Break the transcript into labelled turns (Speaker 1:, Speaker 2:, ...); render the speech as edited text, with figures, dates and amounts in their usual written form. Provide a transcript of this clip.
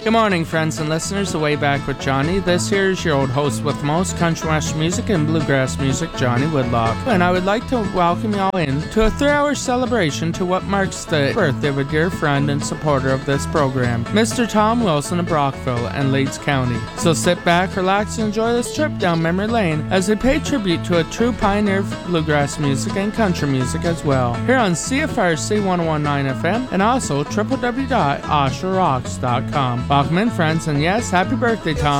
Speaker 1: Good morning, friends and listeners. Away Back with Johnny. This here is your old host with most country western music and bluegrass music, Johnny Woodlock. And I would like to welcome you all in to a 3-hour celebration to what marks the birthday of a dear friend and supporter of this program, Mr. Tom Wilson of Brockville and Leeds County. So sit back, relax, and enjoy this trip down memory lane as we pay tribute to a true pioneer of bluegrass music and country music as well. Here on CFRC 1019 FM and also www.osherrocks.com. Welcome in, friends, and yes, happy birthday, Tom.